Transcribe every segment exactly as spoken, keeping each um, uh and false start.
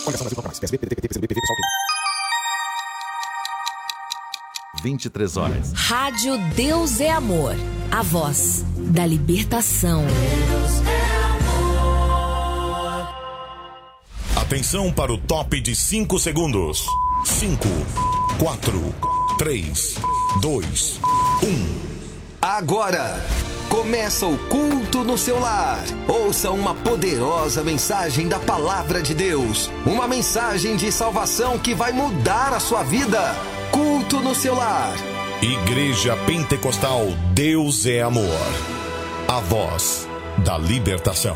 vinte e três horas. Rádio Deus é Amor. A voz da libertação. Deus é amor. Atenção para o top de cinco segundos. cinco, quatro, três, dois, um. Agora começa o culto no seu lar. Ouça uma poderosa mensagem da palavra de Deus. Uma mensagem de salvação que vai mudar a sua vida. Culto no seu lar. Igreja Pentecostal Deus é Amor. A voz da libertação.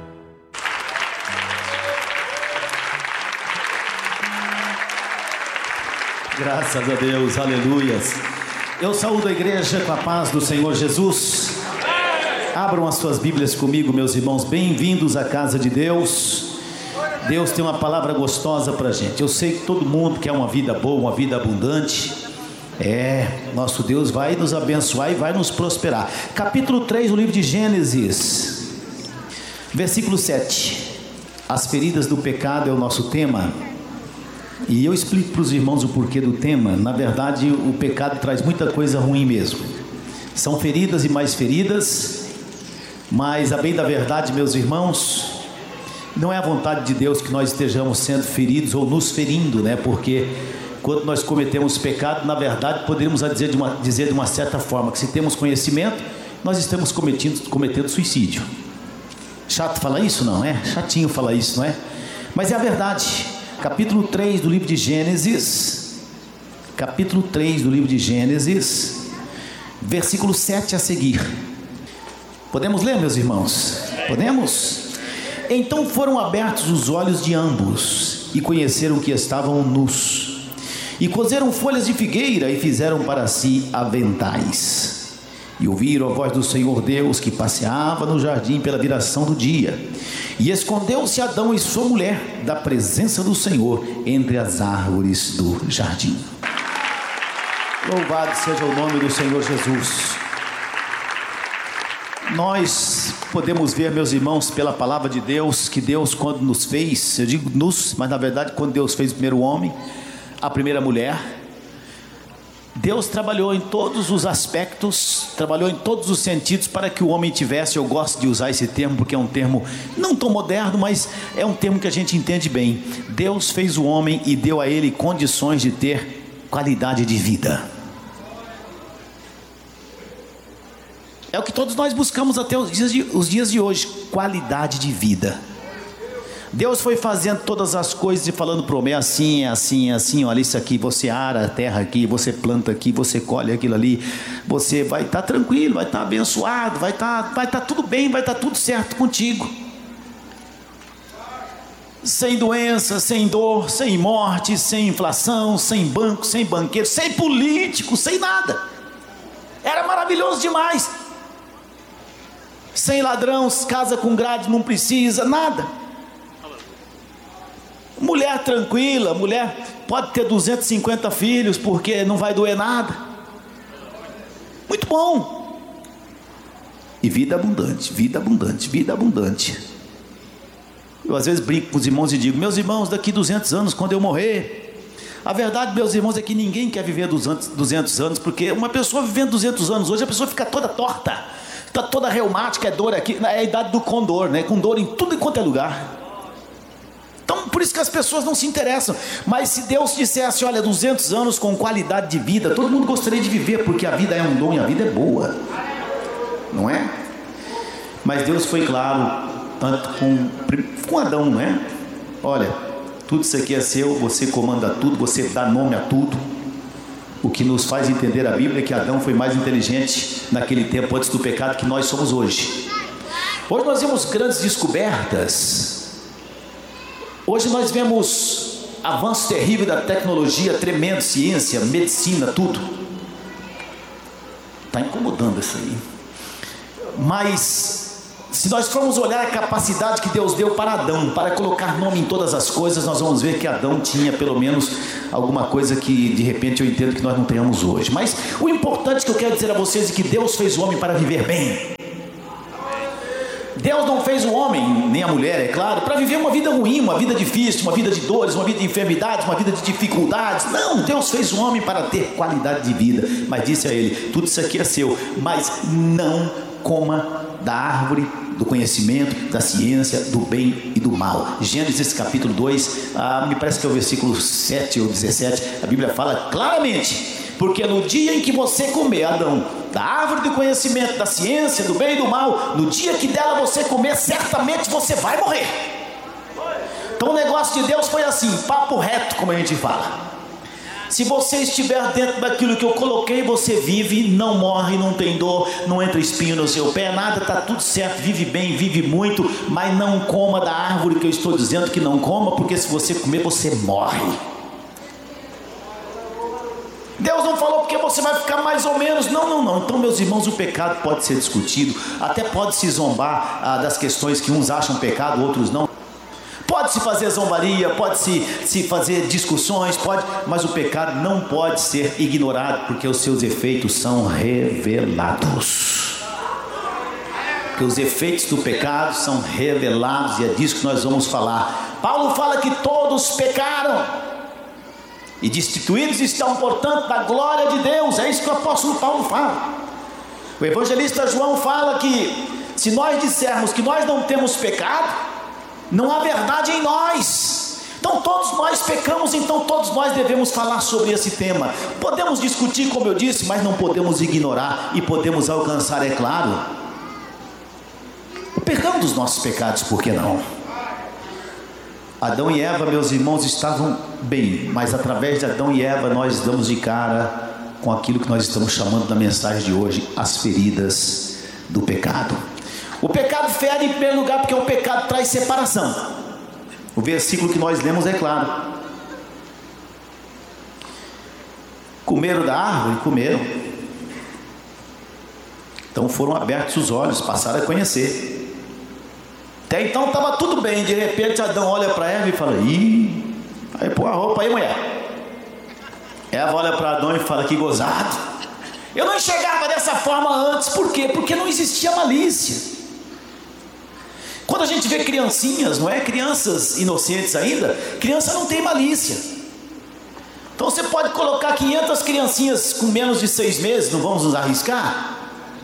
Graças a Deus, aleluias. Eu saúdo a igreja com a paz do Senhor Jesus. Abram as suas Bíblias comigo, meus irmãos. Bem-vindos à casa de Deus. Deus tem uma palavra gostosa pra gente. Eu sei que todo mundo quer uma vida boa, uma vida abundante. É, nosso Deus vai nos abençoar e vai nos prosperar. Capítulo três do livro de Gênesis, versículo sete. As feridas do pecado é o nosso tema. E eu explico para os irmãos o porquê do tema. Na verdade, o pecado traz muita coisa ruim mesmo. São feridas e mais feridas. Mas a bem da verdade, meus irmãos, não é a vontade de Deus que nós estejamos sendo feridos ou nos ferindo, né? Porque quando nós cometemos pecado, na verdade, poderíamos dizer de uma, dizer de uma certa forma que se temos conhecimento, nós estamos cometendo, cometendo suicídio. Chato falar isso, não é? Chatinho falar isso, não é? Mas é a verdade. Capítulo três do livro de Gênesis, capítulo três do livro de Gênesis, versículo sete a seguir. Podemos ler, meus irmãos? Podemos? Então foram abertos os olhos de ambos e conheceram que estavam nus, e coseram folhas de figueira e fizeram para si aventais. E ouviram a voz do Senhor Deus que passeava no jardim pela viração do dia. E escondeu-se Adão e sua mulher da presença do Senhor entre as árvores do jardim. Louvado seja o nome do Senhor Jesus. Nós podemos ver, meus irmãos, pela palavra de Deus, que Deus, quando nos fez, eu digo nos, mas na verdade quando Deus fez o primeiro homem, a primeira mulher, Deus trabalhou em todos os aspectos, trabalhou em todos os sentidos para que o homem tivesse, eu gosto de usar esse termo porque é um termo não tão moderno, mas é um termo que a gente entende bem. Deus fez o homem e deu a ele condições de ter qualidade de vida. É o que todos nós buscamos até os dias de, os dias de hoje, qualidade de vida. Deus foi fazendo todas as coisas e falando para o homem, é assim, é assim, é assim, olha isso aqui, você ara a terra aqui, você planta aqui, você colhe aquilo ali, você vai estar tranquilo, vai estar abençoado, vai estar, vai estar tudo bem, vai estar tudo certo contigo. Sem doença, sem dor, sem morte, sem inflação, sem banco, sem banqueiro, sem político, sem nada. Era maravilhoso demais. Sem ladrão, casa com grade, não precisa, nada. Mulher tranquila, mulher pode ter duzentos e cinquenta filhos, porque não vai doer nada. Muito bom. E vida abundante, vida abundante, vida abundante. Eu às vezes brinco com os irmãos e digo, meus irmãos, daqui duzentos anos, quando eu morrer, a verdade, meus irmãos, é que ninguém quer viver duzentos anos, porque uma pessoa vivendo duzentos anos hoje, a pessoa fica toda torta, está toda reumática, é dor aqui, é a idade do condor, né? Com dor em tudo enquanto é lugar. Então, por isso que as pessoas não se interessam. Mas se Deus dissesse, olha, duzentos anos com qualidade de vida, todo mundo gostaria de viver, porque a vida é um dom e a vida é boa, não é? Mas Deus foi claro, tanto com, com Adão, não é? Olha, tudo isso aqui é seu, você comanda tudo, você dá nome a tudo. O que nos faz entender a Bíblia é que Adão foi mais inteligente naquele tempo antes do pecado que nós somos hoje. Hoje nós vemos grandes descobertas. Hoje nós vemos avanço terrível da tecnologia, tremendo, ciência, medicina, tudo. Está incomodando isso aí. Mas se nós formos olhar a capacidade que Deus deu para Adão, para colocar nome em todas as coisas, nós vamos ver que Adão tinha pelo menos alguma coisa que de repente eu entendo que nós não tenhamos hoje. Mas o importante que eu quero dizer a vocês é que Deus fez o homem para viver bem. Deus não fez o homem, nem a mulher, é claro, para viver uma vida ruim, uma vida difícil, uma vida de dores, uma vida de enfermidades, uma vida de dificuldades. Não, Deus fez o homem para ter qualidade de vida. Mas disse a ele: tudo isso aqui é seu, mas não coma da árvore do conhecimento, da ciência, do bem e do mal. Gênesis capítulo dois, ah, me parece que é o versículo sete ou dezessete, a Bíblia fala claramente: porque no dia em que você comer, Adão, da árvore do conhecimento, da ciência, do bem e do mal, no dia que dela você comer, certamente você vai morrer. Então o negócio de Deus foi assim, papo reto, como a gente fala. Se você estiver dentro daquilo que eu coloquei, você vive, não morre, não tem dor, não entra espinho no seu pé, nada, está tudo certo, vive bem, vive muito, mas não coma da árvore que eu estou dizendo que não coma, porque se você comer, você morre. Deus não falou porque você vai ficar mais ou menos, não, não, não. Então, meus irmãos, o pecado pode ser discutido, até pode se zombar ah, das questões que uns acham pecado, outros não. Pode-se fazer zombaria, pode-se se fazer discussões, pode, mas o pecado não pode ser ignorado, porque os seus efeitos são revelados. Porque os efeitos do pecado são revelados, e é disso que nós vamos falar. Paulo fala que todos pecaram e destituídos estão, portanto, da glória de Deus. É isso que o apóstolo Paulo fala. O evangelista João fala que se nós dissermos que nós não temos pecado, não há verdade em nós. Então todos nós pecamos, então todos nós devemos falar sobre esse tema. Podemos discutir, como eu disse, mas não podemos ignorar, e podemos alcançar, é claro, o perdão dos nossos pecados, por que não? Adão e Eva, meus irmãos, estavam bem, mas através de Adão e Eva nós damos de cara com aquilo que nós estamos chamando na mensagem de hoje, as feridas do pecado. O pecado fere em primeiro lugar porque o pecado traz separação. O versículo que nós lemos é claro. Comeram da árvore? Comeram. Então foram abertos os olhos, passaram a conhecer. Até então estava tudo bem, de repente Adão olha para Eva e fala: ih, aí põe a roupa aí, mulher. Eva olha para Adão e fala: que gozado. Eu não enxergava dessa forma antes. Por quê? Porque não existia malícia. Quando a gente vê criancinhas, não é? Crianças inocentes ainda, criança não tem malícia. Então você pode colocar quinhentas criancinhas com menos de seis meses, não vamos nos arriscar?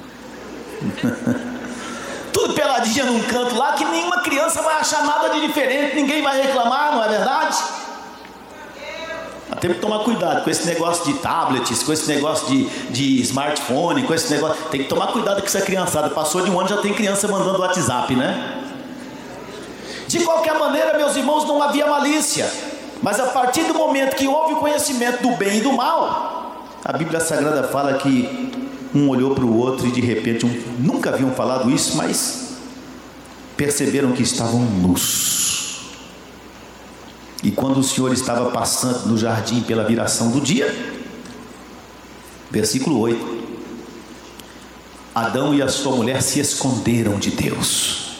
Tudo peladinha num canto lá, que nenhuma criança vai achar nada de diferente, ninguém vai reclamar, não é verdade? Temos que tomar cuidado com esse negócio de tablets, com esse negócio de, de smartphone, com esse negócio. Tem que tomar cuidado com essa criançada. Passou de um ano, já tem criança mandando WhatsApp, né? De qualquer maneira, meus irmãos, não havia malícia. Mas a partir do momento que houve o conhecimento do bem e do mal, a Bíblia Sagrada fala que um olhou para o outro e de repente um, nunca haviam falado isso, mas perceberam que estavam nus. E quando o Senhor estava passando no jardim pela viração do dia, versículo oito, Adão e a sua mulher se esconderam de Deus.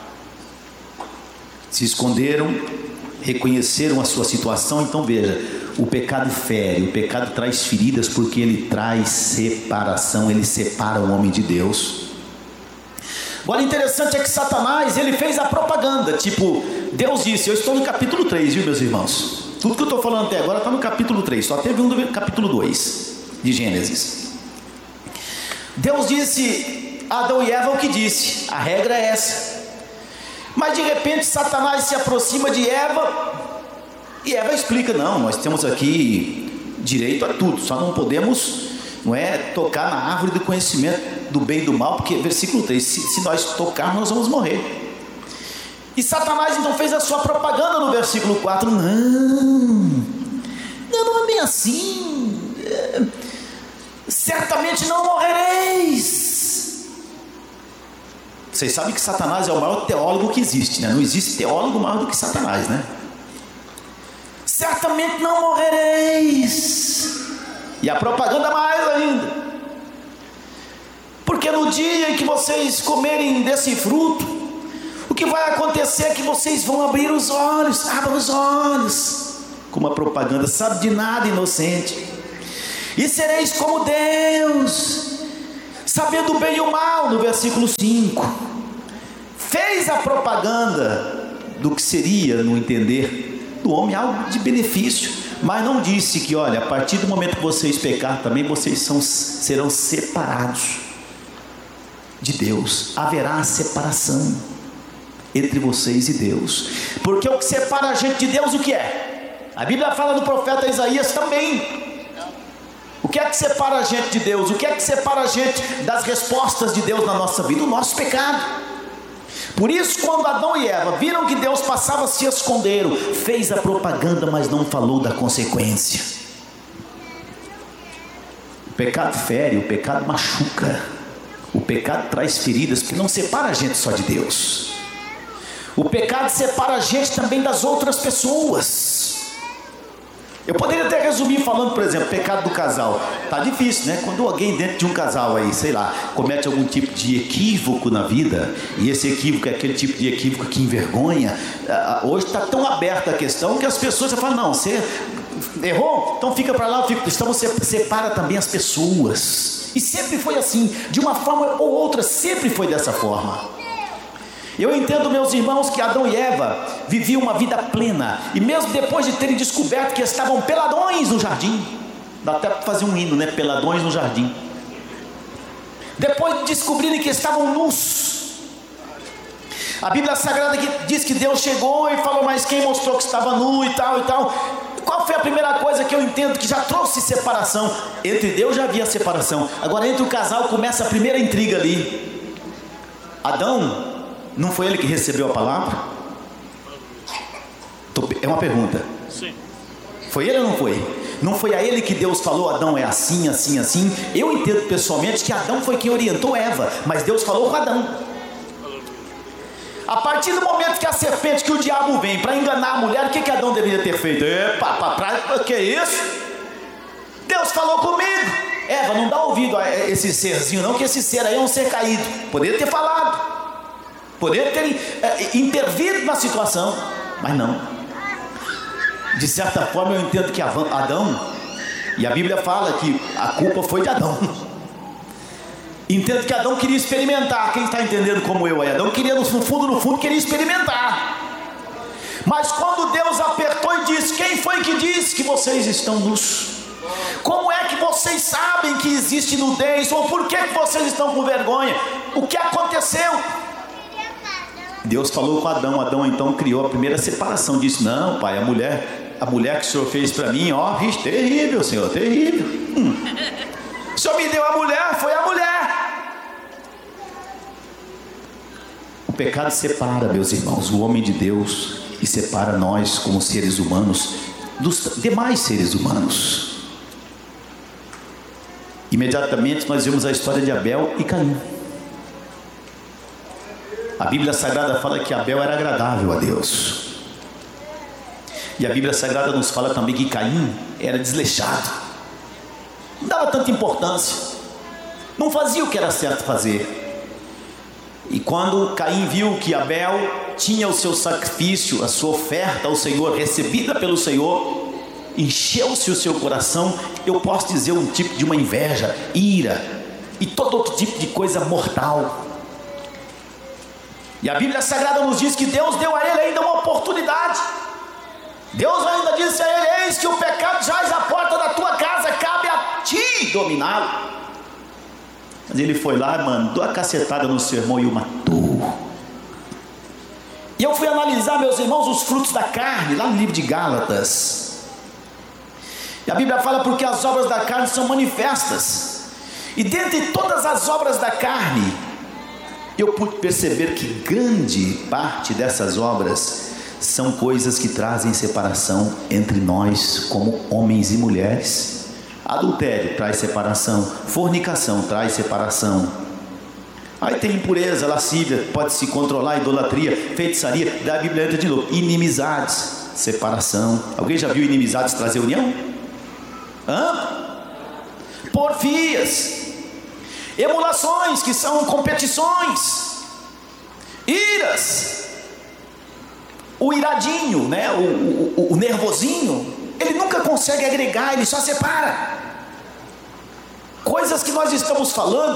Se esconderam, reconheceram a sua situação. Então veja, o pecado fere, o pecado traz feridas, porque ele traz separação, ele separa o homem de Deus. Agora, interessante é que Satanás, ele fez a propaganda, tipo, Deus disse, eu estou no capítulo três, viu, meus irmãos? Tudo que eu estou falando até agora está no capítulo três, só teve um do capítulo dois de Gênesis. Deus disse a Adão e Eva o que disse, a regra é essa. Mas de repente Satanás se aproxima de Eva, e Eva explica, não, nós temos aqui direito a tudo, só não podemos, não é, tocar na árvore do conhecimento do bem e do mal, porque, versículo três, se, se nós tocarmos, nós vamos morrer. E Satanás então fez a sua propaganda no versículo quatro, não, não, não é bem assim, é, certamente não morrereis. Vocês sabem que Satanás é o maior teólogo que existe, né? Não existe teólogo maior do que Satanás, né? Certamente não morrereis. E a propaganda mais ainda, porque no dia em que vocês comerem desse fruto, o que vai acontecer é que vocês vão abrir os olhos, abram os olhos, com uma propaganda, sabe de nada, inocente, e sereis como Deus, sabendo o bem e o mal, no versículo cinco, fez a propaganda do que seria, no entender do homem, algo de benefício, mas não disse que, olha, a partir do momento que vocês pecar também, vocês são, serão separados de Deus. Haverá separação entre vocês e Deus, porque o que separa a gente de Deus, o que é? A Bíblia fala do profeta Isaías também. O que é que separa a gente de Deus? O que é que separa a gente das respostas de Deus na nossa vida? O nosso pecado. Por isso, quando Adão e Eva viram que Deus passava, se esconderam. Fez a propaganda, mas não falou da consequência. O pecado fere, o pecado machuca. O pecado traz feridas, porque não separa a gente só de Deus. O pecado separa a gente também das outras pessoas. Eu poderia até resumir falando, por exemplo, pecado do casal. Tá difícil, né? Quando alguém dentro de um casal aí, sei lá, comete algum tipo de equívoco na vida, e esse equívoco é aquele tipo de equívoco que envergonha. Hoje está tão aberta a questão que as pessoas já falam, não, você errou? Então fica para lá, fica. Então você separa também as pessoas. E sempre foi assim, de uma forma ou outra, sempre foi dessa forma. Eu entendo, meus irmãos, que Adão e Eva viviam uma vida plena, e mesmo depois de terem descoberto que estavam peladões no jardim, dá até para fazer um hino, né? Peladões no jardim. Depois de descobrirem que estavam nus, a Bíblia Sagrada diz que Deus chegou e falou, mas quem mostrou que estava nu e tal e tal? Qual foi a primeira coisa que eu entendo que já trouxe separação? Entre Deus já havia separação, agora entre o casal começa a primeira intriga ali. Adão, não foi ele que recebeu a palavra? É uma pergunta. Sim. Foi ele ou não foi? Não foi a ele que Deus falou, Adão é assim, assim, assim? Eu entendo pessoalmente que Adão foi quem orientou Eva, mas Deus falou com Adão. A partir do momento que a serpente, que o diabo vem para enganar a mulher, o que, que Adão deveria ter feito? Epa, pra, que isso? Deus falou comigo. Eva, não dá ouvido a esse serzinho não, que esse ser aí é um ser caído. Poderia ter falado, poderia ter é, intervido na situação, mas não. De certa forma eu entendo que Adão, e a Bíblia fala que a culpa foi de Adão. Entendo que Adão queria experimentar. Quem está entendendo como eu aí? Adão queria, no fundo, no fundo, queria experimentar. Mas quando Deus apertou e disse, quem foi que disse que vocês estão nus? Como é que vocês sabem que existe nudez? Ou por que vocês estão com vergonha? O que aconteceu? Deus falou com Adão. Adão então criou a primeira separação. Disse, não pai, a mulher A mulher que o Senhor fez para mim, ó, vixe, terrível, Senhor, terrível. hum. O Senhor me deu a mulher, foi a mulher. O pecado separa, meus irmãos, o homem de Deus, e separa nós como seres humanos dos demais seres humanos. Imediatamente nós vemos a história de Abel e Caim. A Bíblia Sagrada fala que Abel era agradável a Deus, e a Bíblia Sagrada nos fala também que Caim era desleixado, não dava tanta importância, não fazia o que era certo fazer. E quando Caim viu que Abel tinha o seu sacrifício, a sua oferta ao Senhor, recebida pelo Senhor, encheu-se o seu coração, eu posso dizer, um tipo de uma inveja, ira e todo outro tipo de coisa mortal. E a Bíblia Sagrada nos diz que Deus deu a ele ainda uma oportunidade. Deus ainda disse a ele, eis que o pecado jaz à porta da tua casa, cabe a ti dominá-lo. Mas ele foi lá, mandou a cacetada no seu irmão e o matou. E eu fui analisar, meus irmãos, os frutos da carne, lá no livro de Gálatas. E a Bíblia fala, porque as obras da carne são manifestas. E dentre todas as obras da carne, eu pude perceber que grande parte dessas obras são coisas que trazem separação entre nós como homens e mulheres. Adultério traz separação, fornicação traz separação. Aí tem impureza, lascívia, pode se controlar, idolatria, feitiçaria, da Bíblia entra de novo, inimizades, separação. Alguém já viu inimizades trazer união? Hã? Porfias, emulações, que são competições, iras, o iradinho, né? o, o, o nervosinho, ele nunca consegue agregar, ele só separa. Coisas que nós estamos falando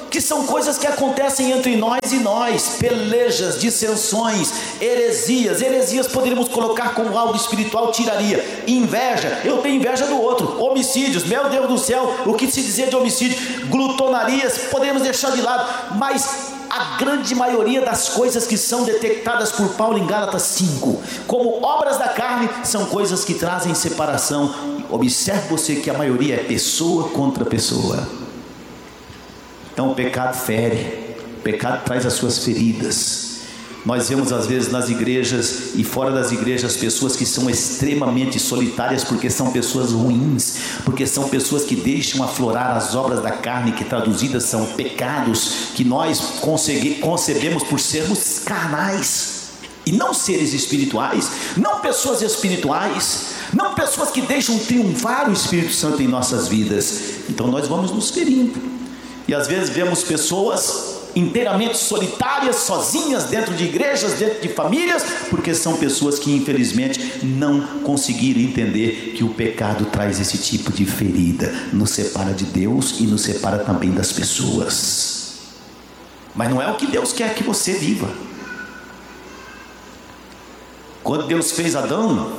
que são coisas que acontecem entre nós e nós, pelejas, dissensões, heresias. Heresias poderíamos colocar como algo espiritual, tiraria. Inveja, eu tenho inveja do outro. Homicídios, meu Deus do céu, o que se dizer de homicídio? Glutonarias, podemos deixar de lado, mas a grande maioria das coisas que são detectadas por Paulo em Gálatas cinco, como obras da carne, são coisas que trazem separação. Observe você que a maioria é pessoa contra pessoa. Então o pecado fere, o pecado traz as suas feridas. Nós vemos às vezes nas igrejas e fora das igrejas pessoas que são extremamente solitárias, porque são pessoas ruins, porque são pessoas que deixam aflorar as obras da carne, que traduzidas são pecados, que nós concebemos por sermos carnais e não seres espirituais, não pessoas espirituais, não pessoas que deixam triunfar o Espírito Santo em nossas vidas. Então nós vamos nos ferindo, e às vezes vemos pessoas inteiramente solitárias, sozinhas, dentro de igrejas, dentro de famílias, porque são pessoas que infelizmente não conseguiram entender que o pecado traz esse tipo de ferida, nos separa de Deus e nos separa também das pessoas. Mas não é o que Deus quer que você viva. Quando Deus fez Adão,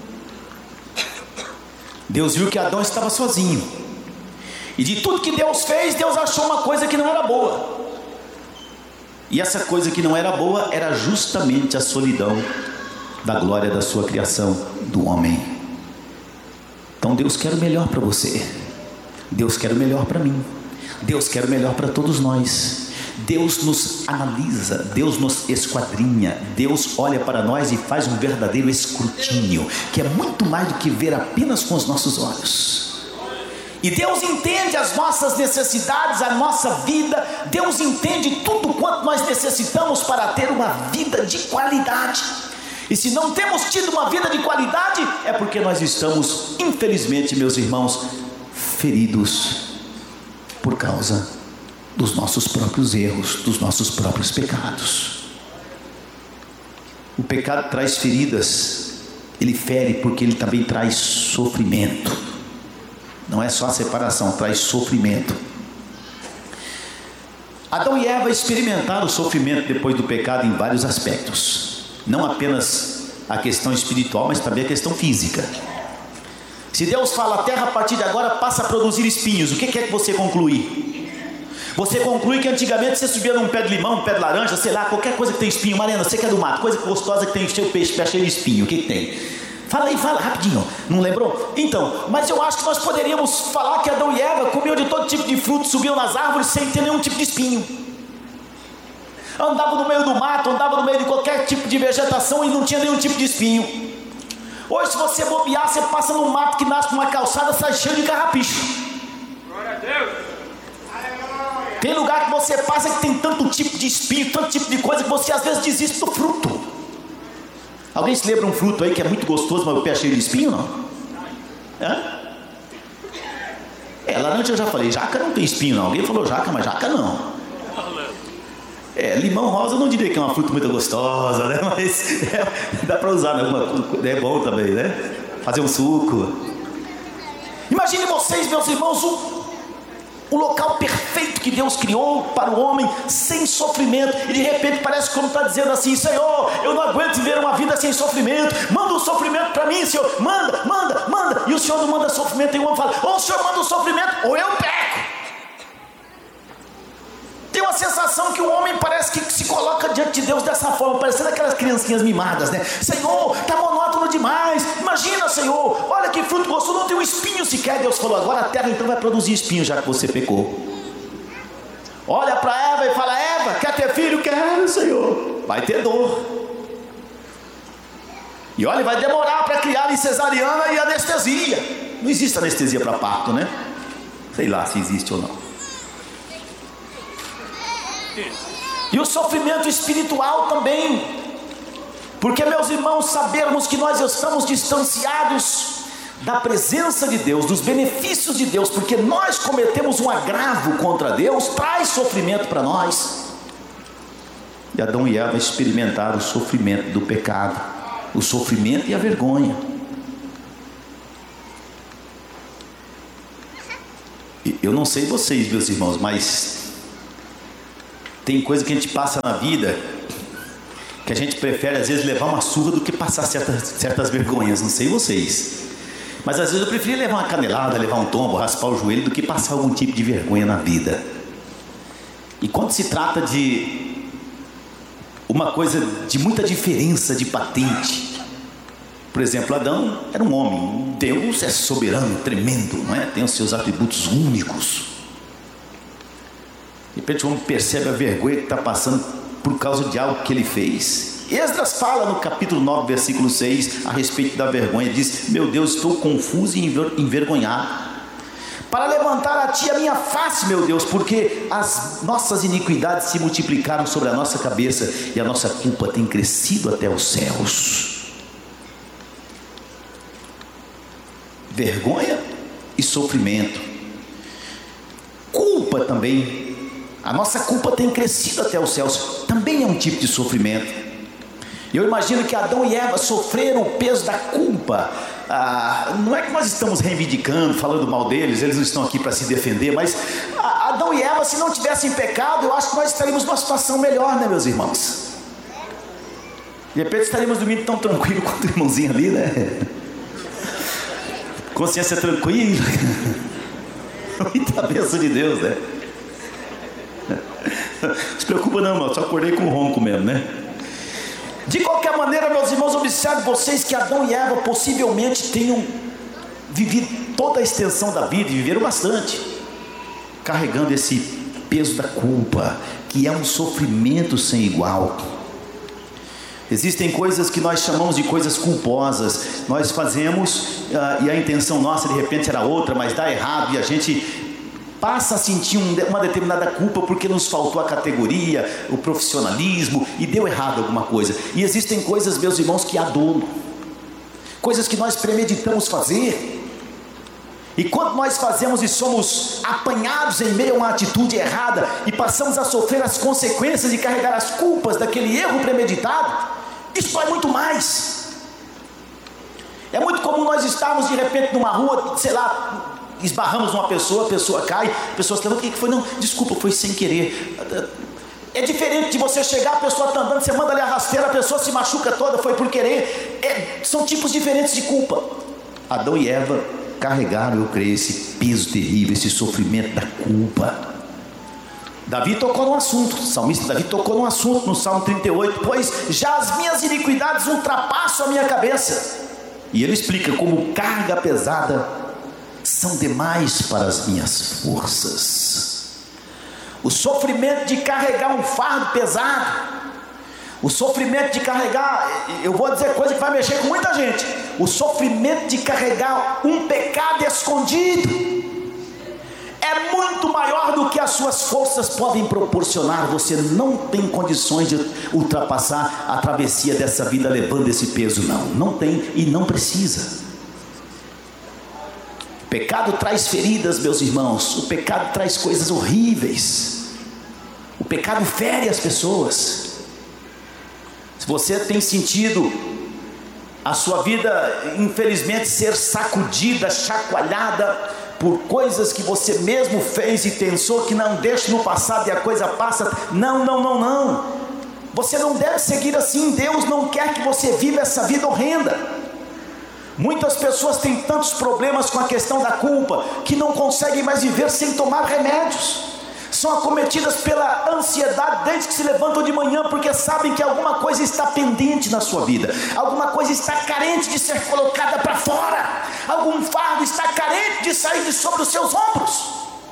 Deus viu que Adão estava sozinho, e de tudo que Deus fez, Deus achou uma coisa que não era boa. E essa coisa que não era boa era justamente a solidão da glória da sua criação, do homem. Então Deus quer o melhor para você, Deus quer o melhor para mim, Deus quer o melhor para todos nós. Deus nos analisa, Deus nos esquadrinha, Deus olha para nós e faz um verdadeiro escrutínio, que é muito mais do que ver apenas com os nossos olhos. E Deus entende as nossas necessidades, a nossa vida. Deus entende tudo quanto nós necessitamos para ter uma vida de qualidade. E se não temos tido uma vida de qualidade, é porque nós estamos, infelizmente, meus irmãos, feridos por causa dos nossos próprios erros, dos nossos próprios pecados. O pecado traz feridas, ele fere porque ele também traz sofrimento. Não é só a separação, traz sofrimento. Adão e Eva experimentaram o sofrimento depois do pecado em vários aspectos. Não apenas a questão espiritual, mas também a questão física. Se Deus fala, a terra a partir de agora passa a produzir espinhos, o que quer que você conclui? Você conclui que antigamente você subia num pé de limão, um pé de laranja, sei lá, qualquer coisa que tem espinho. Mariana, você que é do mato, coisa gostosa que tem o peixe, pé cheio de espinho, o que que tem? Fala aí, fala rapidinho, não lembrou? Então, mas eu acho que nós poderíamos falar que Adão e Eva comiam de todo tipo de fruto, subiam nas árvores sem ter nenhum tipo de espinho. Andavam no meio do mato, andavam no meio de qualquer tipo de vegetação e não tinha nenhum tipo de espinho. Hoje, se você bobear, você passa no mato que nasce numa calçada, sai cheio de carrapicho. Glória a Deus. Tem lugar que você passa que tem tanto tipo de espinho, tanto tipo de coisa, que você às vezes desiste do fruto. Alguém se lembra um fruto aí que é muito gostoso, mas o pé é cheio de espinho, não? Hã? É, laranja eu já falei, jaca não tem espinho não. Alguém falou jaca, mas jaca não. É, limão rosa eu não diria que é uma fruta muito gostosa, né? Mas é, dá para usar, né? Uma, é bom também, né? Fazer um suco. Imagine vocês, meus irmãos, o, o local perfeito que Deus criou para o homem, sem sofrimento, e de repente parece como está dizendo assim: Senhor, eu não aguento viver uma vida sem sofrimento, manda um sofrimento para mim, Senhor, manda, manda, manda, e o Senhor não manda sofrimento, e o homem fala: ou o Senhor manda um sofrimento, ou eu peco. Tem uma sensação que o homem parece que se coloca diante de Deus dessa forma, parecendo aquelas criancinhas mimadas, né? Senhor, está monótono demais, imagina, Senhor, olha que fruto gostoso, não tem um espinho sequer. Deus falou: agora a terra então vai produzir espinho, já que você pecou. Olha para Eva e fala: Eva, quer ter filho? Quero, Senhor. Vai ter dor. E olha, vai demorar para criar em cesariana e anestesia. Não existe anestesia para parto, né? Sei lá se existe ou não. E o sofrimento espiritual também, porque, meus irmãos, sabermos que nós estamos distanciados da presença de Deus, dos benefícios de Deus, porque nós cometemos um agravo contra Deus, traz sofrimento para nós. E Adão e Eva experimentaram o sofrimento do pecado, o sofrimento e a vergonha. E eu não sei vocês, meus irmãos, mas Tem coisa que a gente passa na vida que a gente prefere às vezes levar uma surra do que passar certas, certas vergonhas. Não sei vocês, mas às vezes eu prefiro levar uma canelada, levar um tombo, raspar o joelho, do que passar algum tipo de vergonha na vida. E quando se trata de uma coisa de muita diferença de patente, por exemplo, Adão era um homem, Deus é soberano, tremendo, não é? Tem os seus atributos únicos. De repente o homem percebe a vergonha que está passando por causa de algo que ele fez. Esdras fala no capítulo nove, versículo seis, a respeito da vergonha. Diz: meu Deus, estou confuso e envergonhado, para levantar a ti a minha face, meu Deus, porque as nossas iniquidades se multiplicaram sobre a nossa cabeça, e a nossa culpa tem crescido até os céus. Vergonha e sofrimento. Culpa também. A nossa culpa tem crescido até os céus. Também é um tipo de sofrimento. Eu imagino que Adão e Eva sofreram o peso da culpa. Ah, não é que nós estamos reivindicando, falando mal deles, eles não estão aqui para se defender, mas Adão e Eva, se não tivessem pecado, eu acho que nós estaríamos numa situação melhor, né, meus irmãos? De repente estaríamos dormindo tão tranquilo quanto o irmãozinho ali, né? Consciência tranquila. Muita bênção de Deus, né? Não se preocupa não, irmão, só acordei com ronco mesmo, né? De qualquer maneira, meus irmãos, observe vocês que Adão e Eva possivelmente tenham vivido toda a extensão da vida, e viveram bastante, carregando esse peso da culpa, que é um sofrimento sem igual. Existem coisas que nós chamamos de coisas culposas. Nós fazemos uh, e a intenção nossa de repente era outra, mas dá errado, e a gente passa a sentir um, uma determinada culpa porque nos faltou a categoria, o profissionalismo, e deu errado alguma coisa. E existem coisas, meus irmãos, que há dolo, coisas que nós premeditamos fazer, e quando nós fazemos e somos apanhados em meio a uma atitude errada, e passamos a sofrer as consequências de carregar as culpas daquele erro premeditado, isso dói muito mais. É muito comum nós estarmos de repente numa rua, sei lá, esbarramos numa pessoa, a pessoa cai, a pessoa se levanta: o que foi? Não, desculpa, foi sem querer. É diferente de você chegar, a pessoa está andando, você manda ali a rasteira, a pessoa se machuca toda, foi por querer. É, são tipos diferentes de culpa. Adão e Eva carregaram, eu creio, esse peso terrível, esse sofrimento da culpa. Davi tocou no assunto, o salmista Davi tocou no assunto no Salmo trinta e oito: pois já as minhas iniquidades ultrapassam a minha cabeça. E ele explica: como carga pesada são demais para as minhas forças. O sofrimento de carregar um fardo pesado, o sofrimento de carregar, eu vou dizer coisa que vai mexer com muita gente, o sofrimento de carregar um pecado escondido é muito maior do que as suas forças podem proporcionar. Você não tem condições de ultrapassar a travessia dessa vida levando esse peso, não, não tem e não precisa. O pecado traz feridas, meus irmãos. O pecado traz coisas horríveis. O pecado fere as pessoas. Se você tem sentido a sua vida, infelizmente, ser sacudida, chacoalhada por coisas que você mesmo fez e pensou que não, deixa no passado e a coisa passa, não, não, não, não. Você não deve seguir assim. Deus não quer que você viva essa vida horrenda. Muitas pessoas têm tantos problemas com a questão da culpa que não conseguem mais viver sem tomar remédios. São acometidas pela ansiedade desde que se levantam de manhã, porque sabem que alguma coisa está pendente na sua vida, alguma coisa está carente de ser colocada para fora, algum fardo está carente de sair de sobre os seus ombros,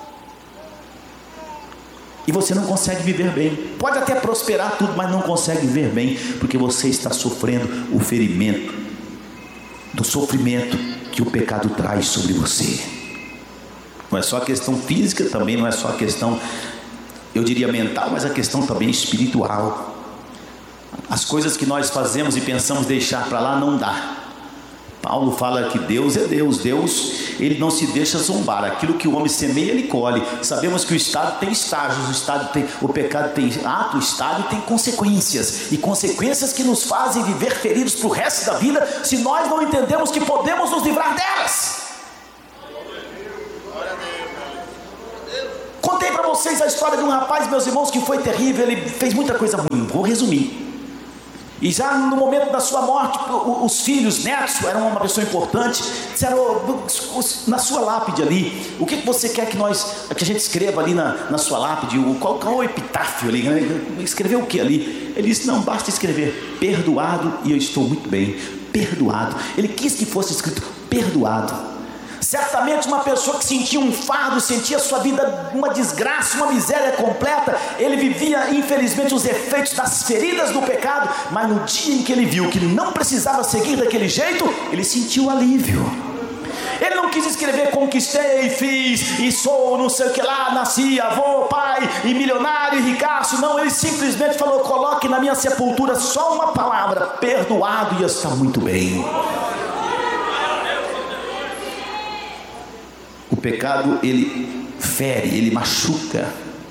e você não consegue viver bem. Pode até prosperar tudo, mas não consegue viver bem, porque você está sofrendo o ferimento do sofrimento que o pecado traz sobre você. Não é só a questão física, também não é só a questão, eu diria, mental, mas a questão também espiritual. As coisas que nós fazemos e pensamos deixar para lá, não dá. Paulo fala que Deus é Deus, Deus, ele não se deixa zombar. Aquilo que o homem semeia, ele colhe. Sabemos que o estado tem estágios, o, estado tem, o pecado tem ato, o estado tem consequências, e consequências que nos fazem viver feridos para o resto da vida, se nós não entendemos que podemos nos livrar delas. para vocês a história de um rapaz, meus irmãos, que foi terrível. Ele fez muita coisa ruim, vou resumir. E já no momento da sua morte, os filhos, netos, eram uma pessoa importante, disseram, na sua lápide ali, o que você quer que nós, que a gente escreva ali na, na sua lápide? Qual, qual é o epitáfio ali? Escrever o que ali? Ele disse, não, basta escrever, perdoado e eu estou muito bem, perdoado. Ele quis que fosse escrito, perdoado. Certamente uma pessoa que sentia um fardo, sentia sua vida uma desgraça, uma miséria completa. Ele vivia infelizmente os efeitos das feridas do pecado. Mas no dia em que ele viu que não precisava seguir daquele jeito, ele sentiu alívio. Ele não quis escrever conquistei, fiz e sou não sei o que lá, nasci, avô, pai e milionário e ricaço. Não, ele simplesmente falou, coloque na minha sepultura só uma palavra, perdoado, e está muito bem. O pecado, ele fere, ele machuca.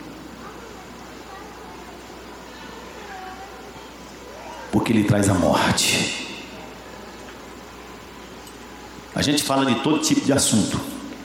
Porque ele traz a morte. A gente fala de todo tipo de assunto.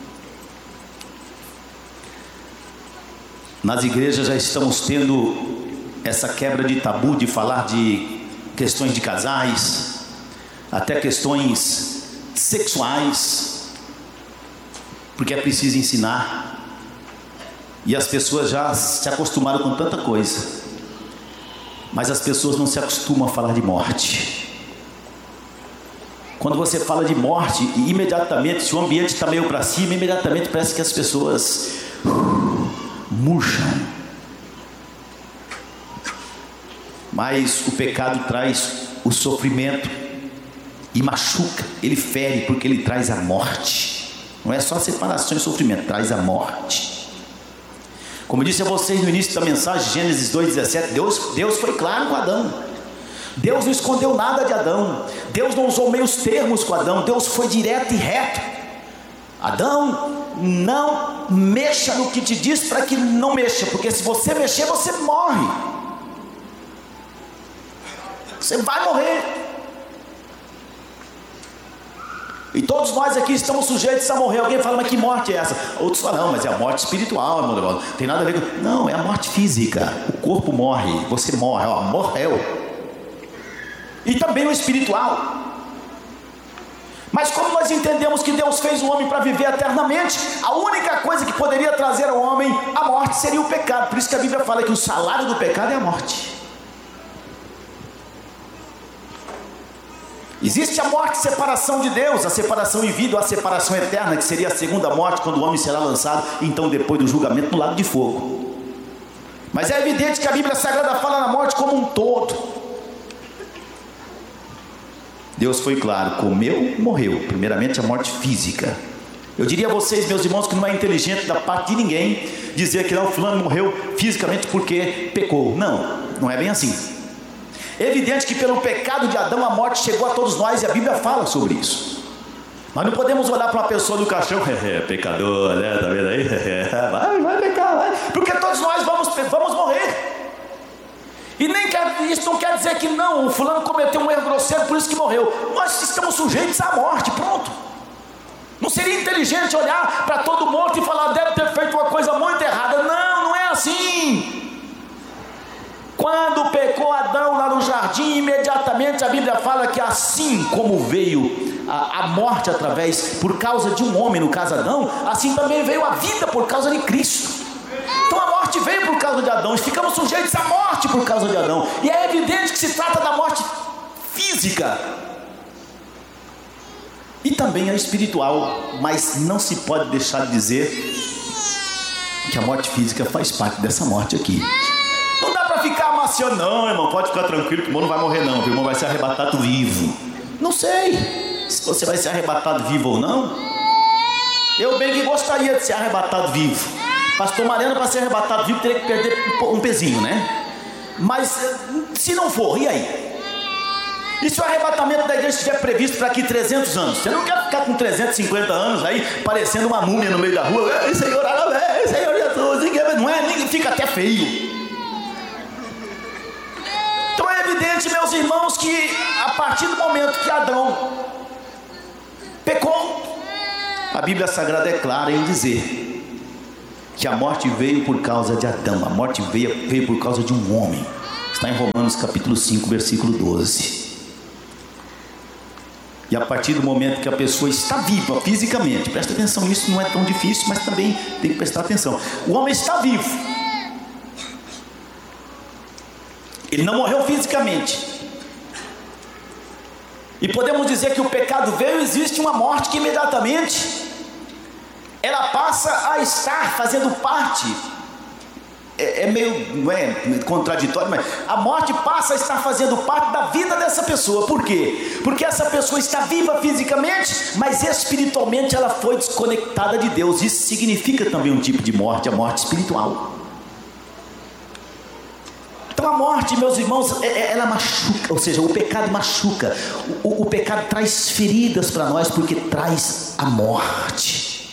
Nas igrejas já estamos tendo essa quebra de tabu de falar de questões de casais, até questões sexuais, porque é preciso ensinar. E as pessoas já se acostumaram com tanta coisa, mas as pessoas não se acostumam a falar de morte. Quando você fala de morte, imediatamente, se o ambiente está meio para cima, imediatamente parece que as pessoas uh, murcham. Mas o pecado traz o sofrimento e machuca, ele fere, porque ele traz a morte. Não é só separação e sofrimento, traz a morte. Como eu disse a vocês no início da mensagem, Gênesis dois, dezessete, Deus, Deus foi claro com Adão. Deus não escondeu nada de Adão. Deus não usou meios termos com Adão. Deus foi direto e reto. Adão, não mexa no que te diz para que não mexa, porque se você mexer, você morre. Você vai morrer. E todos nós aqui estamos sujeitos a morrer. Alguém fala, mas que morte é essa? Outros falam, não, mas é a morte espiritual, irmão. Não tem nada a ver com... Não, é a morte física. O corpo morre, você morre, ó, morreu. E também o espiritual. Mas como nós entendemos que Deus fez o homem para viver eternamente, a única coisa que poderia trazer ao homem a morte seria o pecado. Por isso que a Bíblia fala que o salário do pecado é a morte. Existe a morte e separação de Deus, a separação em vida ou a separação eterna, que seria a segunda morte, quando o homem será lançado, então depois do julgamento, no lago de fogo. Mas é evidente que a Bíblia Sagrada fala na morte como um todo. Deus foi claro, comeu, morreu. Primeiramente a morte física. Eu diria a vocês, meus irmãos, que não é inteligente da parte de ninguém dizer que não, fulano morreu fisicamente porque pecou. Não, não é bem assim. É evidente que pelo pecado de Adão a morte chegou a todos nós, e a Bíblia fala sobre isso. Mas não podemos olhar para uma pessoa do caixão, é pecador, né? Tá vendo aí? Vai, vai pecar, vai. Porque todos nós vamos, vamos morrer. E nem quer, isso não quer dizer que não, o fulano cometeu um erro grosseiro, por isso que morreu. Nós estamos sujeitos à morte, pronto. Não seria inteligente olhar para todo morto e falar, deve ter feito uma coisa muito errada. Não, não é assim. Quando pecou Adão lá no jardim, imediatamente a Bíblia fala que assim como veio a, a morte através, por causa de um homem, no caso Adão, assim também veio a vida por causa de Cristo. Então a morte veio por causa de Adão, e ficamos sujeitos à morte por causa de Adão. E é evidente que se trata da morte física e também a espiritual, mas não se pode deixar de dizer que a morte física faz parte dessa morte aqui. Não dá para ficar amaciando, não, irmão, pode ficar tranquilo que o irmão não vai morrer não, que o irmão vai ser arrebatado vivo. Não sei se você vai ser arrebatado vivo ou não. Eu bem que gostaria de ser arrebatado vivo. Pastor Mariano, para ser arrebatado vivo, teria que perder um pezinho, né? Mas se não for, e aí? E se o arrebatamento da igreja estiver previsto para aqui trezentos anos? Você não quer ficar com trezentos e cinquenta anos aí, parecendo uma múmia no meio da rua? Ei, Senhor, ei, Senhor Jesus, não é? Nem fica até feio. Então é evidente, meus irmãos, que a partir do momento que Adão pecou, a Bíblia Sagrada é clara em dizer que a morte veio por causa de Adão, a morte veio, veio por causa de um homem. Está em Romanos capítulo cinco, versículo doze. E a partir do momento que a pessoa está viva fisicamente, presta atenção, isso não é tão difícil, mas também tem que prestar atenção. O homem está vivo, ele não morreu fisicamente, e podemos dizer que o pecado veio, existe uma morte que imediatamente ela passa a estar fazendo parte. É, é meio, não é contraditório, mas a morte passa a estar fazendo parte da vida dessa pessoa. Por quê? Porque essa pessoa está viva fisicamente, mas espiritualmente ela foi desconectada de Deus. Isso significa também um tipo de morte, a morte espiritual. Então a morte, meus irmãos, ela machuca, ou seja, o pecado machuca. O, o pecado traz feridas para nós, porque traz a morte.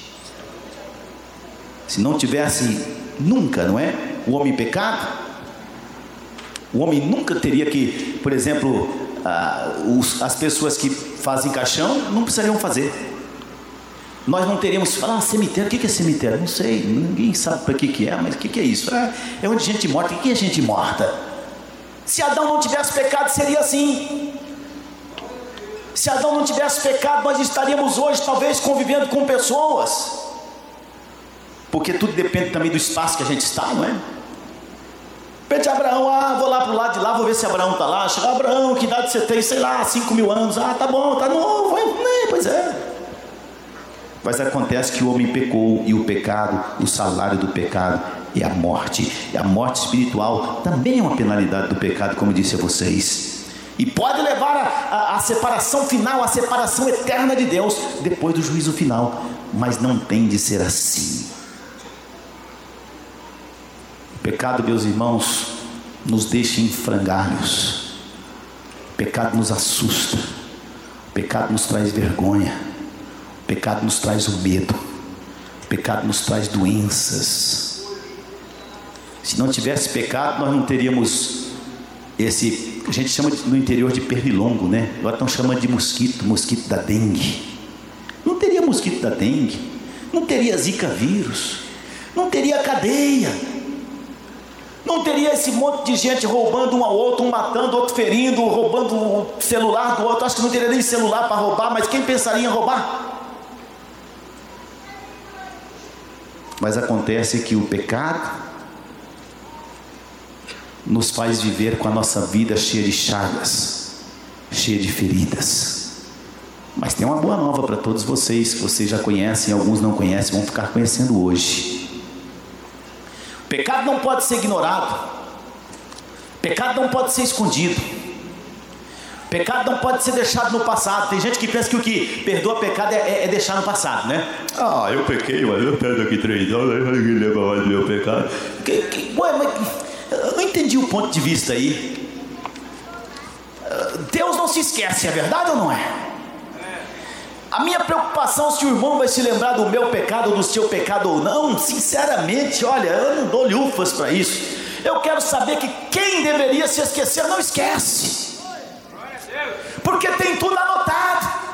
Se não tivesse nunca, não é? O homem pecado, o homem nunca teria que, por exemplo, ah, os, as pessoas que fazem caixão não precisariam fazer. Nós não teríamos que falar, ah, cemitério, o que é cemitério? Não sei, ninguém sabe para que, que é, mas o que, que é isso? Ah, é onde gente morta. O que é gente morta? Se Adão não tivesse pecado, seria assim. Se Adão não tivesse pecado, nós estaríamos hoje talvez convivendo com pessoas, porque tudo depende também do espaço que a gente está, não é? Pede a Abraão, ah, vou lá para o lado de lá, vou ver se Abraão está lá. Chega, Abraão, que idade você tem? Sei lá, cinco mil anos. Ah, tá bom, tá novo, vai, né? Pois é. Mas acontece que o homem pecou, e o pecado, o salário do pecado é a morte. E a morte espiritual também é uma penalidade do pecado, como eu disse a vocês. E pode levar a, a, a separação final, a separação eterna de Deus, depois do juízo final. Mas não tem de ser assim. O pecado, meus irmãos, nos deixa em frangalhos. O pecado nos assusta. O pecado nos traz vergonha. O pecado nos traz o medo. O pecado nos traz doenças. Se não tivesse pecado, nós não teríamos esse, a gente chama no interior de pernilongo, né? Agora estão chamando de mosquito, mosquito da dengue. Não teria mosquito da dengue, não teria zika vírus, não teria cadeia, não teria esse monte de gente roubando um ao outro, um matando, outro ferindo, roubando o celular do outro. Acho que não teria nem celular para roubar, mas quem pensaria em roubar? Mas acontece que o pecado nos faz viver com a nossa vida cheia de chagas, cheia de feridas. Mas tem uma boa nova para todos vocês, que vocês já conhecem, alguns não conhecem, vão ficar conhecendo hoje. O pecado não pode ser ignorado. O pecado não pode ser escondido. O pecado não pode ser deixado no passado. Tem gente que pensa que o que perdoa pecado é, é, é deixar no passado, né? Ah, eu pequei, mas eu perdo aqui três anos, ninguém lembra mais do meu pecado. Que, que, ué, mas eu não entendi o ponto de vista aí. Deus não se esquece, é verdade ou não é? A minha preocupação se o irmão vai se lembrar do meu pecado ou do seu pecado ou não, sinceramente, olha, eu não dou lufas para isso. Eu quero saber que quem deveria se esquecer não esquece, porque tem tudo anotado.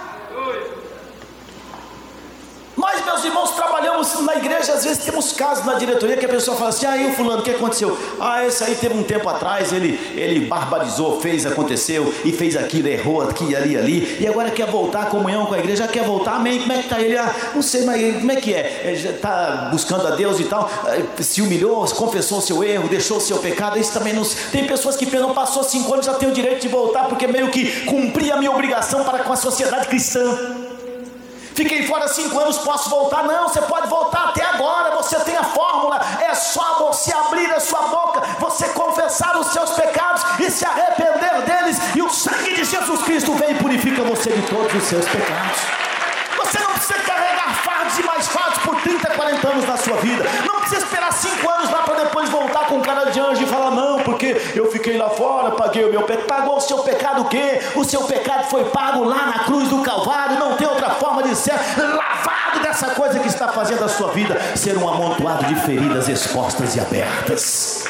Nós, meus irmãos, trabalhamos na igreja, às vezes temos casos na diretoria que a pessoa fala assim, ah, e o fulano, o que aconteceu? Ah, esse aí teve um tempo atrás, ele, ele barbarizou, fez, aconteceu, e fez aquilo, errou aqui, ali, ali, e agora quer voltar à comunhão com a igreja, quer voltar, amém, como é que está ele? Ah, não sei, mas como é que é? Ele já está buscando a Deus e tal, se humilhou, confessou o seu erro, deixou o seu pecado, isso também não... Tem pessoas que não passou cinco anos, já tem o direito de voltar, porque meio que cumpri a minha obrigação para com a sociedade cristã. Fiquei fora cinco anos, posso voltar? Não, você pode voltar até agora, você tem a fórmula, é só você abrir a sua boca, você confessar os seus pecados e se arrepender deles, e o sangue de Jesus Cristo vem e purifica você de todos os seus pecados. Você não precisa carregar fardos e mais fardos por trinta, quarenta anos na sua vida. Não precisa esperar cinco anos lá para depois voltar com cara de anjo e falar, não, porque eu fiquei lá fora, paguei o meu pecado. Pagou o seu pecado o quê? O seu pecado foi pago lá na cruz do Calvário. Não tem outra forma de ser lavado dessa coisa que está fazendo a sua vida ser um amontoado de feridas expostas e abertas.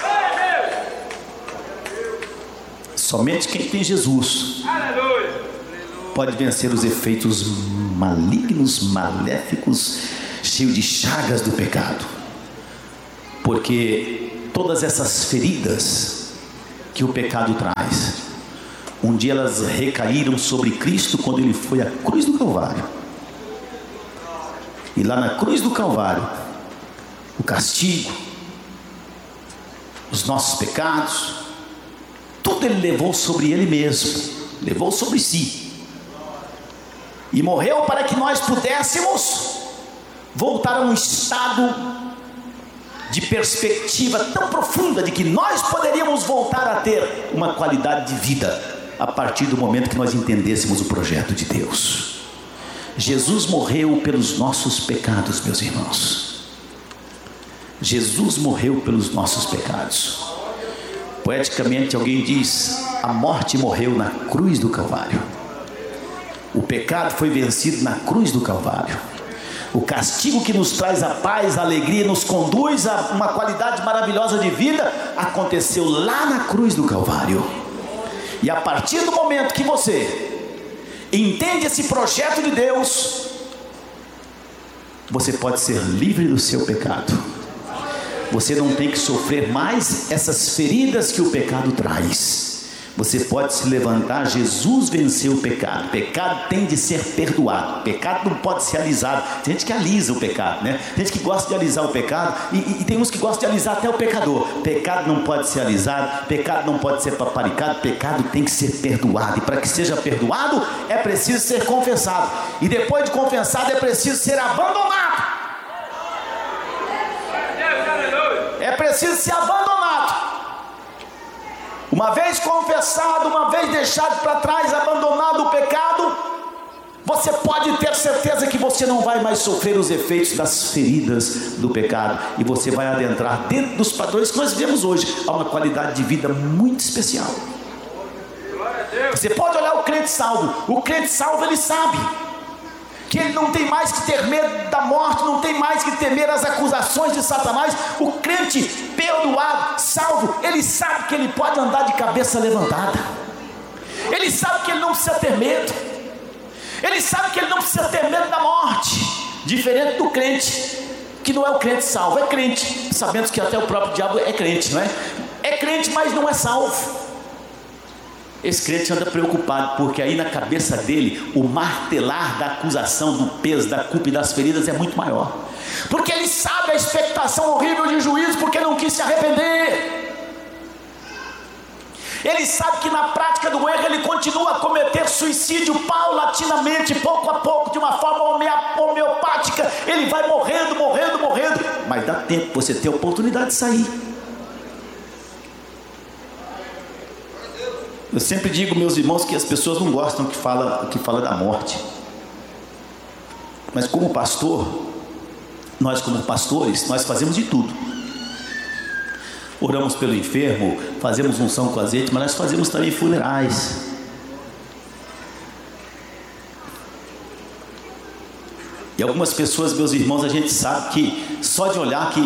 Somente quem tem Jesus pode vencer os efeitos malignos, maléficos, cheios de chagas do pecado. Porque todas essas feridas que o pecado traz, um dia elas recaíram sobre Cristo quando Ele foi à cruz do Calvário. E lá na cruz do Calvário, o castigo, os nossos pecados, tudo Ele levou sobre Ele mesmo, levou sobre si. E morreu para que nós pudéssemos voltar a um estado de perspectiva tão profunda de que nós poderíamos voltar a ter uma qualidade de vida a partir do momento que nós entendêssemos o projeto de Deus. Jesus morreu pelos nossos pecados, meus irmãos. Jesus morreu pelos nossos pecados. Poeticamente alguém diz: a morte morreu na cruz do Calvário. O pecado foi vencido na cruz do Calvário. O castigo que nos traz a paz, a alegria, nos conduz a uma qualidade maravilhosa de vida, aconteceu lá na cruz do Calvário. E a partir do momento que você entende esse projeto de Deus, você pode ser livre do seu pecado. Você não tem que sofrer mais essas feridas que o pecado traz. Você pode se levantar. Jesus venceu o pecado. O pecado tem de ser perdoado. O pecado não pode ser alisado. Tem gente que alisa o pecado, né? Tem gente que gosta de alisar o pecado, e, e, e tem uns que gostam de alisar até o pecador. Pecado não pode ser alisado, pecado não pode ser paparicado, pecado tem que ser perdoado. E para que seja perdoado, é preciso ser confessado. E depois de confessado, é preciso ser abandonado. É preciso ser abandonado. Uma vez confessado, uma vez deixado para trás, abandonado o pecado, você pode ter certeza que você não vai mais sofrer os efeitos das feridas do pecado, e você vai adentrar dentro dos padrões que nós vemos hoje, a uma qualidade de vida muito especial. Você pode olhar o crente salvo. O crente salvo, ele sabe que ele não tem mais que ter medo da morte, não tem mais que temer as acusações de Satanás. O crente perdoado, salvo, ele sabe que ele pode andar de cabeça levantada. Ele sabe que ele não precisa ter medo. Ele sabe que ele não precisa ter medo da morte. Diferente do crente, que não é o crente salvo, é crente, sabendo que até o próprio diabo é crente, não é? É crente, mas não é salvo. Esse crente anda preocupado, porque aí na cabeça dele o martelar da acusação, do peso, da culpa e das feridas é muito maior. Porque ele sabe a expectação horrível de juízo, porque não quis se arrepender. Ele sabe que na prática do erro ele continua a cometer suicídio paulatinamente, pouco a pouco, de uma forma homeopática. Ele vai morrendo, morrendo, morrendo. Mas dá tempo você ter a oportunidade de sair. Eu sempre digo, meus irmãos, que as pessoas não gostam que fala, que fala da morte. Mas como pastor, nós como pastores, nós fazemos de tudo. Oramos pelo enfermo, fazemos unção com azeite, mas nós fazemos também funerais. E algumas pessoas, meus irmãos, a gente sabe que só de olhar que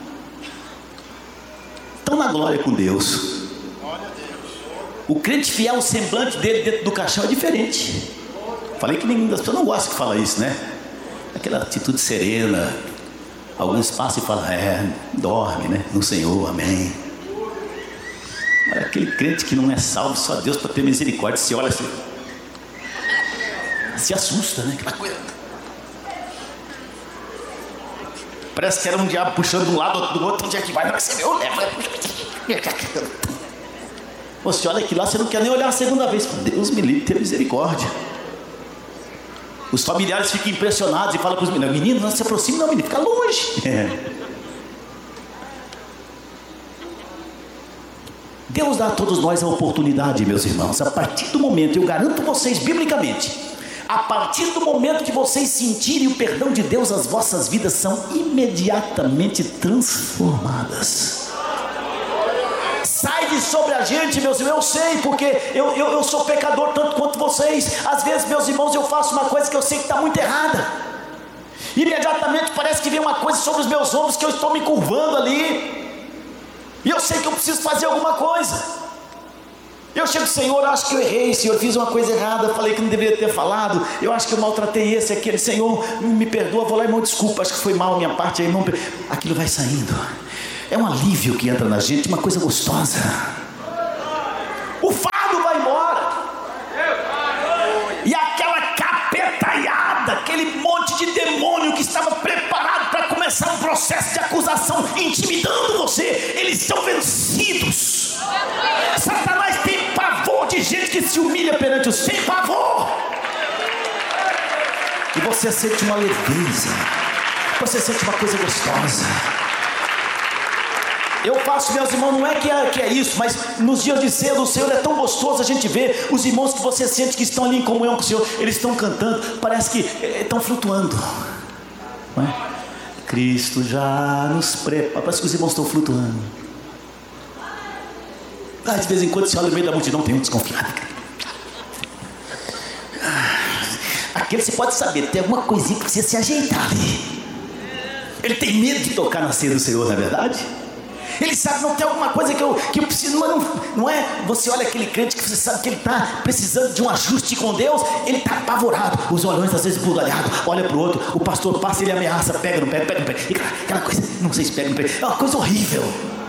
estão na glória com Deus. O crente fiel, o semblante dele dentro do caixão é diferente. Falei que nenhuma das pessoas não gosta que fala isso, né? Aquela atitude serena. Alguns passam e falam: é, dorme, né? No Senhor, amém. Mas aquele crente que não é salvo, só Deus para ter misericórdia, se olha assim, se assusta, né? Aquela coisa. Parece que era um diabo puxando de um lado, outro do outro, onde é que vai? Não, você vê, eu levo. Você olha aqui lá, você não quer nem olhar a segunda vez. Deus me livre, tenha misericórdia. Os familiares ficam impressionados e falam para os meninos: menino, não se aproxime, não, menino, fica longe. É. Deus dá a todos nós a oportunidade, meus irmãos. A partir do momento, eu garanto vocês biblicamente, a partir do momento que vocês sentirem o perdão de Deus, as vossas vidas são imediatamente transformadas. Sai de sobre a gente, meus irmãos. Eu sei, porque eu, eu, eu sou pecador tanto quanto vocês. Às vezes, meus irmãos, eu faço uma coisa que eu sei que está muito errada. Imediatamente parece que vem uma coisa sobre os meus ombros, que eu estou me curvando ali. E eu sei que eu preciso fazer alguma coisa. Eu chego: Senhor, eu acho que eu errei, Senhor, eu fiz uma coisa errada, eu falei que não deveria ter falado, eu acho que eu maltratei esse e aquele, Senhor, me perdoa, vou lá, irmão, desculpa, acho que foi mal a minha parte, aí, irmão. Aquilo vai saindo. É um alívio que entra na gente, uma coisa gostosa. O fardo vai embora. E aquela capetaiada, aquele monte de demônio que estava preparado para começar um processo de acusação, intimidando você, eles são vencidos. Satanás tem pavor de gente que se humilha perante os sem pavor. E você sente uma leveza, você sente uma coisa gostosa. Eu faço, meus irmãos, não é que, é que é isso, mas nos dias de ceia do Senhor é tão gostoso a gente ver os irmãos que você sente que estão ali em comunhão com o Senhor, eles estão cantando, parece que é, estão flutuando, não é? Cristo já nos prepara, parece que os irmãos estão flutuando. Ah, de vez em quando você olha no meio da multidão, tem um desconfiado. Aquele você pode saber, tem alguma coisinha que precisa se ajeitar ali. Ele tem medo de tocar na ceia do Senhor, não é verdade? Ele sabe, não tem alguma coisa que eu, que eu preciso, não, não é? Você olha aquele crente que você sabe que ele está precisando de um ajuste com Deus, ele está apavorado, os olhões às vezes bugalhados, olha para o outro, o pastor passa, ele ameaça, pega, não pega, pega, não pega, e aquela coisa, não sei se pega, não pega, é uma coisa horrível.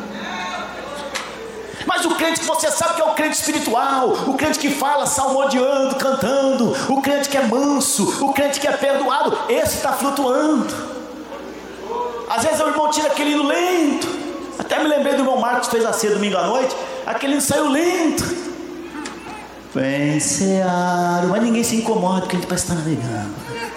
Mas o crente que você sabe que é o crente espiritual, o crente que fala salmodiando, cantando, o crente que é manso, o crente que é perdoado, esse está flutuando. Às vezes o irmão tira aquele hino lento. Até me lembrei do irmão Marcos que fez a ceia domingo à noite. Aquele hino saiu lento. Vem cear, mas ninguém se incomoda porque a gente vai estar navegando.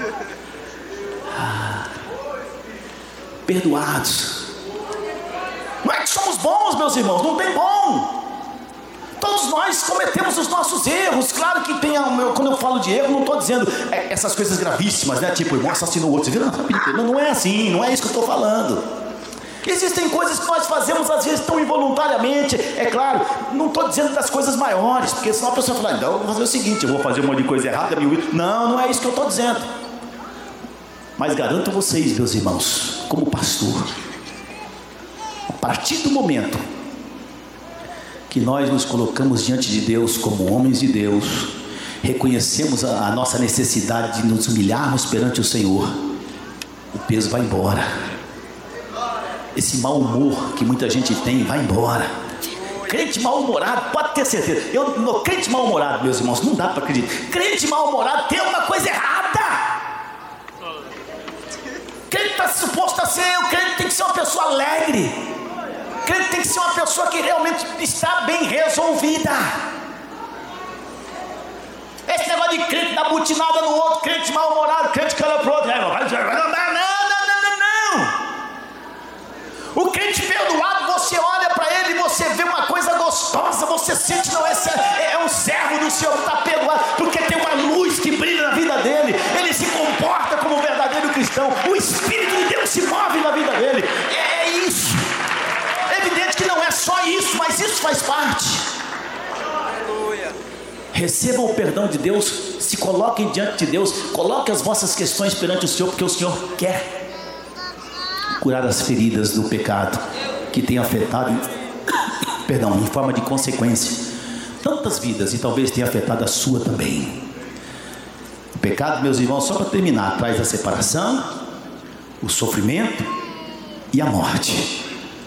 Ah, perdoados. Não é que somos bons, meus irmãos, não tem bom. Todos nós cometemos os nossos erros. Claro que tem, quando eu falo de erro, não estou dizendo essas coisas gravíssimas, né? Tipo, o irmão assassinou o outro. Você vira, não, não é assim, não é isso que eu estou falando. Existem coisas que nós fazemos às vezes tão involuntariamente. É claro, não estou dizendo das coisas maiores, porque senão a pessoa fala, então eu vou fazer o seguinte, eu vou fazer um monte de coisa errada. Não, não é isso que eu estou dizendo. Mas garanto a vocês, meus irmãos, como pastor, a partir do momento que nós nos colocamos diante de Deus como homens de Deus, reconhecemos a, a nossa necessidade de nos humilharmos perante o Senhor, o peso vai embora. Esse mau humor que muita gente tem vai embora. Crente mal-humorado, pode ter certeza. Eu, no crente mal-humorado, meus irmãos, não dá para acreditar. Crente mal-humorado tem alguma coisa errada. Crente está suposto a ser, o crente tem que ser uma pessoa alegre. Crente tem que ser uma pessoa que realmente está bem resolvida. Esse negócio de crente dar butinada no outro, crente mal-humorado, crente que olha pro outro, não, não, não, não, não, não. O crente perdoado, você olha para ele e você vê uma coisa gostosa, você sente, não, esse é, é um servo do Senhor que está perdoado, porque tem uma luz que brilha na vida dele, ele se comporta como um verdadeiro cristão, o Espírito de Deus se move na vida dele, é, é isso. É evidente que não é só isso, mas isso faz parte. Recebam o perdão de Deus, se coloquem diante de Deus, coloquem as vossas questões perante o Senhor, porque o Senhor quer curar as feridas do pecado que tem afetado, perdão, em forma de consequência, tantas vidas, e talvez tenha afetado a sua também. O pecado, meus irmãos, só para terminar, traz a separação, o sofrimento e a morte.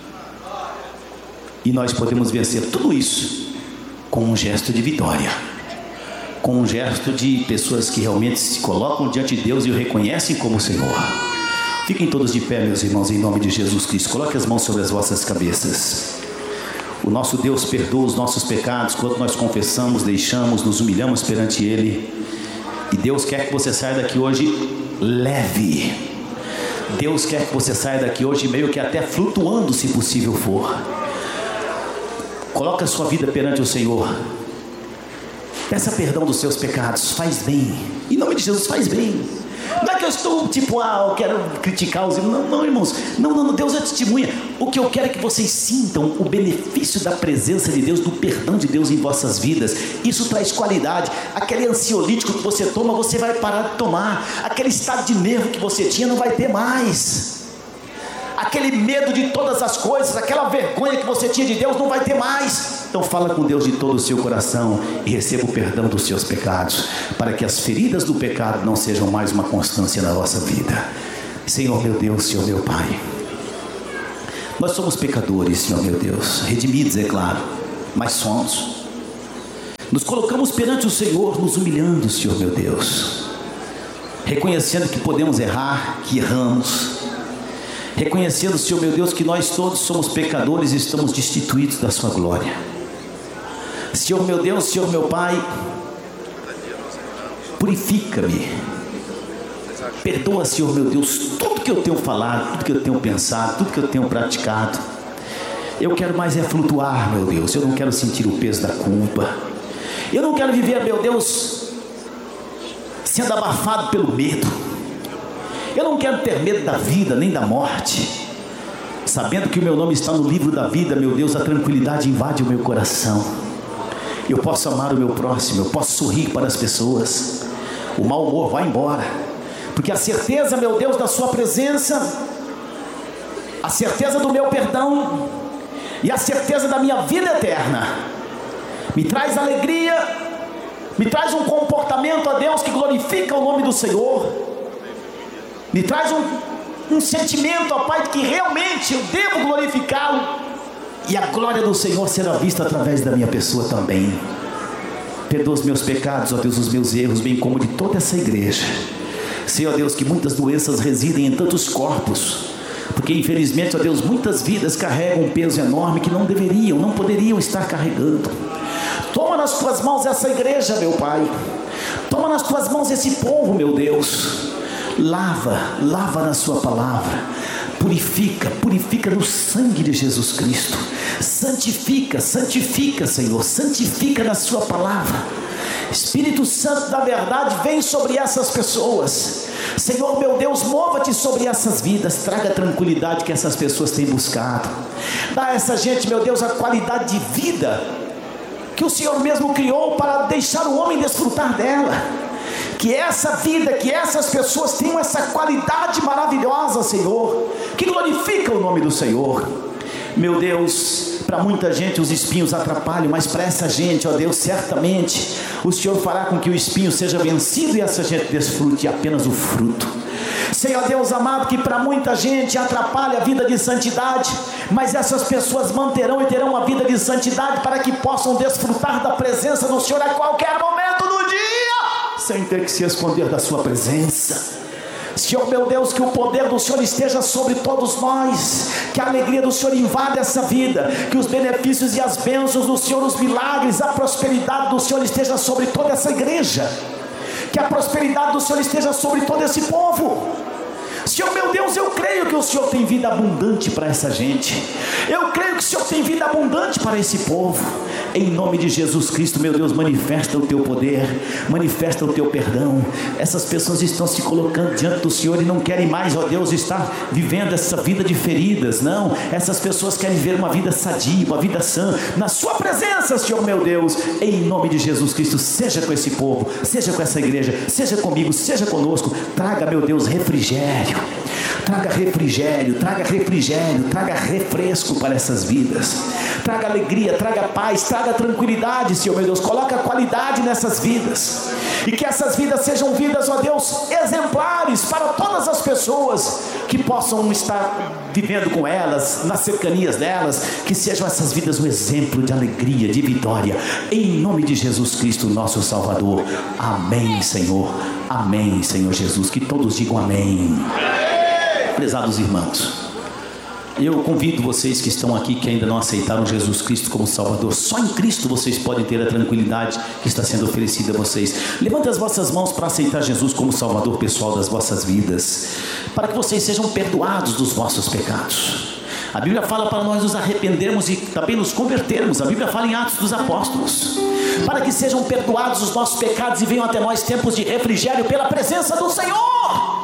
E nós podemos vencer tudo isso com um gesto de vitória, com um gesto de pessoas que realmente se colocam diante de Deus e o reconhecem como Senhor. Fiquem todos de pé, meus irmãos, em nome de Jesus Cristo. Coloque as mãos sobre as vossas cabeças. O nosso Deus perdoa os nossos pecados quando nós confessamos, deixamos, nos humilhamos perante Ele. E Deus quer que você saia daqui hoje leve. Deus quer que você saia daqui hoje meio que até flutuando, se possível for. Coloque a sua vida perante o Senhor. Peça perdão dos seus pecados. Faz bem. Em nome de Jesus, faz bem. Não é que eu estou tipo, ah, eu quero criticar os irmãos. Não, não, irmãos. Não, não, não, Deus é testemunha. O que eu quero é que vocês sintam o benefício da presença de Deus, do perdão de Deus em vossas vidas. Isso traz qualidade. Aquele ansiolítico que você toma, você vai parar de tomar. Aquele estado de nervo que você tinha, não vai ter mais. Aquele medo de todas as coisas, aquela vergonha que você tinha de Deus, não vai ter mais. Então fala com Deus de todo o seu coração e receba o perdão dos seus pecados, para que as feridas do pecado não sejam mais uma constância na nossa vida. Senhor meu Deus, Senhor meu Pai, Nós somos pecadores, Senhor meu Deus, redimidos, é claro, mas somos. Nos colocamos perante o Senhor, nos humilhando, Senhor meu Deus, reconhecendo que podemos errar, que erramos, reconhecendo, Senhor meu Deus, que nós todos somos pecadores e estamos destituídos da sua glória. Senhor meu Deus, Senhor meu Pai, purifica-me, perdoa, Senhor meu Deus, tudo que eu tenho falado, tudo que eu tenho pensado, tudo que eu tenho praticado. Eu quero mais é flutuar, meu Deus, eu não quero sentir o peso da culpa, eu não quero viver, meu Deus, sendo abafado pelo medo, eu não quero ter medo da vida, nem da morte, sabendo que o meu nome está no livro da vida, meu Deus, a tranquilidade invade o meu coração, eu posso amar o meu próximo, eu posso sorrir para as pessoas, o mau humor vai embora, porque a certeza, meu Deus, da sua presença, a certeza do meu perdão e a certeza da minha vida eterna me traz alegria, me traz um comportamento, a Deus, que glorifica o nome do Senhor, me traz um, um sentimento, ó Pai, de que realmente eu devo glorificá-lo, e a glória do Senhor será vista através da minha pessoa também. Perdoa os meus pecados, ó Deus, os meus erros, bem como de toda essa igreja. Senhor Deus, que muitas doenças residem em tantos corpos, porque infelizmente, ó Deus, muitas vidas carregam um peso enorme que não deveriam, não poderiam estar carregando. Toma nas tuas mãos essa igreja, meu Pai, toma nas tuas mãos esse povo, meu Deus, lava, lava na sua palavra, purifica, purifica no sangue de Jesus Cristo, santifica, santifica, Senhor, santifica na sua palavra. Espírito Santo da verdade, vem sobre essas pessoas, Senhor meu Deus, mova-te sobre essas vidas, traga a tranquilidade que essas pessoas têm buscado, dá a essa gente, meu Deus, a qualidade de vida que o Senhor mesmo criou para deixar o homem desfrutar dela, que essa vida, que essas pessoas tenham essa qualidade maravilhosa, Senhor, que glorifica o nome do Senhor. Meu Deus, para muita gente os espinhos atrapalham, mas para essa gente, ó Deus, certamente o Senhor fará com que o espinho seja vencido e essa gente desfrute apenas o fruto. Senhor Deus amado, que para muita gente atrapalha a vida de santidade, mas essas pessoas manterão e terão uma vida de santidade para que possam desfrutar da presença do Senhor a qualquer momento do dia, sem ter que se esconder da sua presença. Senhor meu Deus, que o poder do Senhor esteja sobre todos nós, que a alegria do Senhor invada essa vida, que os benefícios e as bênçãos do Senhor, os milagres, a prosperidade do Senhor esteja sobre toda essa igreja, que a prosperidade do Senhor esteja sobre todo esse povo. Senhor meu Deus, eu creio que o Senhor tem vida abundante para essa gente, eu creio que o Senhor tem vida abundante para esse povo. Em nome de Jesus Cristo, meu Deus, manifesta o teu poder, manifesta o teu perdão. Essas pessoas estão se colocando diante do Senhor e não querem mais, ó Deus, estar vivendo essa vida de feridas, não, essas pessoas querem viver uma vida sadia, uma vida sã, na sua presença, Senhor meu Deus. Em nome de Jesus Cristo, seja com esse povo, seja com essa igreja, seja comigo, seja conosco, traga, meu Deus, refrigério, traga refrigério, traga refrigério, traga refresco para essas vidas, traga alegria, traga paz, traga tranquilidade, Senhor meu Deus, coloca qualidade nessas vidas, e que essas vidas sejam vidas, ó Deus, exemplares para todas as pessoas que possam estar vivendo com elas, nas cercanias delas, que sejam essas vidas um exemplo de alegria, de vitória, em nome de Jesus Cristo, nosso Salvador. Amém, Senhor, amém, Senhor Jesus, que todos digam amém. Prezados irmãos, eu convido vocês que estão aqui, que ainda não aceitaram Jesus Cristo como Salvador, só em Cristo vocês podem ter a tranquilidade que está sendo oferecida a vocês. Levantem as vossas mãos para aceitar Jesus como Salvador pessoal das vossas vidas, para que vocês sejam perdoados dos vossos pecados. A Bíblia fala para nós nos arrependermos e também nos convertermos. A Bíblia fala em Atos dos Apóstolos, para que sejam perdoados os nossos pecados e venham até nós tempos de refrigério pela presença do Senhor,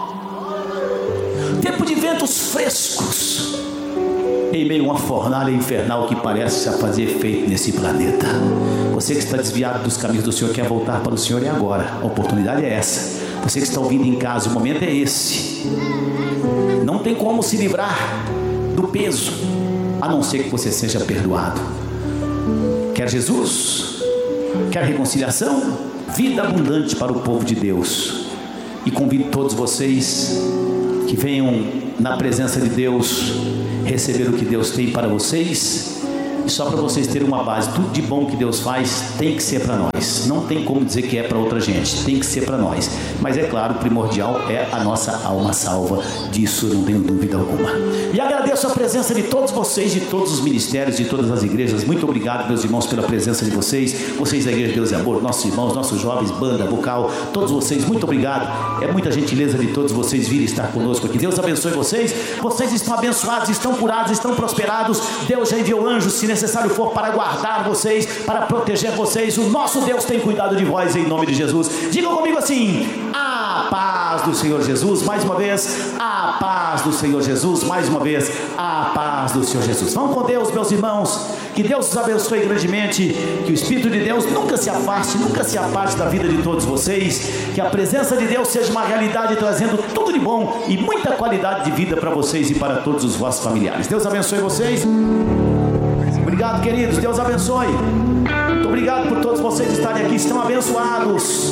tempo de ventos frescos em meio a uma fornalha infernal que parece já fazer efeito nesse planeta. Você que está desviado dos caminhos do Senhor, quer voltar para o Senhor, é agora, a oportunidade é essa. Você que está ouvindo em casa, o momento é esse. Não tem como se livrar do peso, a não ser que você seja perdoado. Quer Jesus? Quer reconciliação? Vida abundante para o povo de Deus. E convido todos vocês que venham na presença de Deus receber o que Deus tem para vocês. E só para vocês terem uma base, tudo de bom que Deus faz tem que ser para nós. Não tem como dizer que é para outra gente, tem que ser para nós. Mas é claro, o primordial é a nossa alma salva, disso eu não tenho dúvida alguma. E agradeço a presença de todos vocês, de todos os ministérios, de todas as igrejas. Muito obrigado, meus irmãos, pela presença de vocês. Vocês da Igreja de Deus e Amor, nossos irmãos, nossos jovens, banda, vocal, todos vocês, muito obrigado. É muita gentileza de todos vocês virem estar conosco aqui. Deus abençoe vocês. Vocês estão abençoados, estão curados, estão prosperados. Deus já enviou anjos, se necessário for, para guardar vocês, para proteger vocês. O nosso Deus tem cuidado de vós, em nome de Jesus. Digam comigo assim: a paz do Senhor Jesus. Mais uma vez, a paz do Senhor Jesus. Mais uma vez, a paz do Senhor Jesus. Vamos com Deus, meus irmãos. Que Deus os abençoe grandemente. Que o Espírito de Deus nunca se afaste, nunca se aparte da vida de todos vocês. Que a presença de Deus seja uma realidade, trazendo tudo de bom e muita qualidade de vida para vocês e para todos os vossos familiares. Deus abençoe vocês. Obrigado, queridos, Deus abençoe. Muito obrigado por todos vocês estarem aqui, estão abençoados.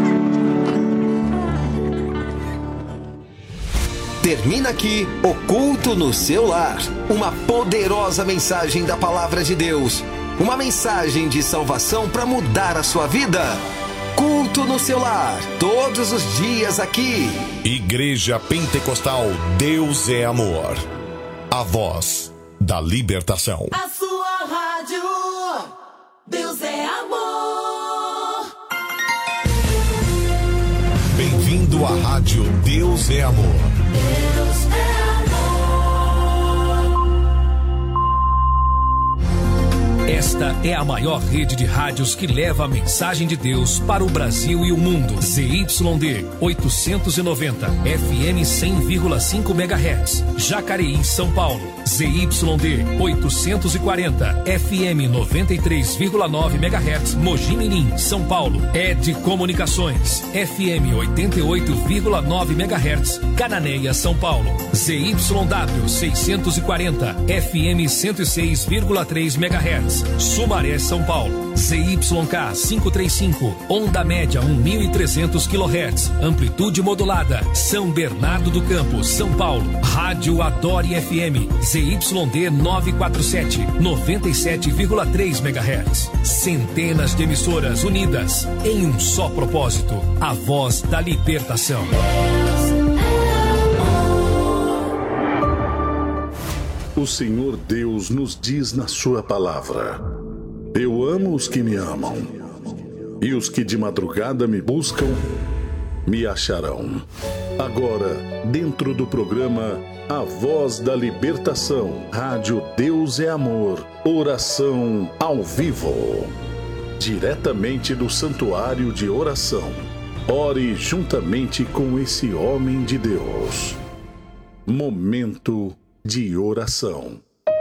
Termina aqui o Culto no Seu Lar. Uma poderosa mensagem da Palavra de Deus. Uma mensagem de salvação para mudar a sua vida. Culto no Seu Lar, todos os dias aqui. Igreja Pentecostal Deus é Amor. A voz da libertação. A sua rádio, Deus é amor. Bem-vindo à rádio Deus é Amor. Deus é amor. Esta é a maior rede de rádios que leva a mensagem de Deus para o Brasil e o mundo. Z Y D oitocentos e noventa, F M cem vírgula cinco megahertz, Jacareí, São Paulo. Z Y D oitocentos e quarenta, F M noventa e três vírgula nove megahertz, Mogi Mirim, São Paulo. Ed Comunicações, F M oitenta e oito vírgula nove megahertz, Cananéia, São Paulo. Z Y W seiscentos e quarenta, F M cento e seis vírgula três megahertz, Sumaré, São Paulo. Z Y K quinhentos e trinta e cinco, onda média mil e trezentos quilohertz, amplitude modulada, São Bernardo do Campo, São Paulo. Rádio Adore F M, Z Y D novecentos e quarenta e sete, noventa e sete vírgula três megahertz. Centenas de emissoras unidas em um só propósito: a voz da libertação. O Senhor Deus nos diz na sua palavra: eu amo os que me amam, e os que de madrugada me buscam, me acharão. Agora, dentro do programa A Voz da Libertação, Rádio Deus é Amor, oração ao vivo, diretamente do Santuário de Oração. Ore juntamente com esse homem de Deus. Momento de oração.